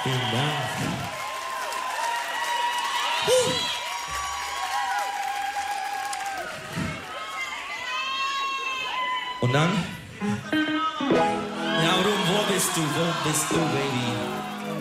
Vielen Dank. Und dann? Ja, Ruhm, wo bist du? Wo bist du, Baby?